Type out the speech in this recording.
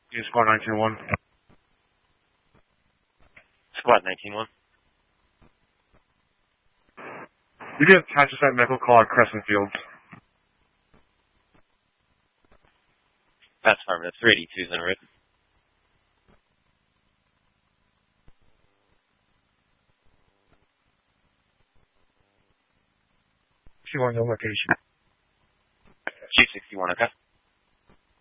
Squad 19-1. Squad 19-1. You get attached to that medical call at Crescent Fields. That's affirmative. 382's en route. She wants no location. Chief 61, okay?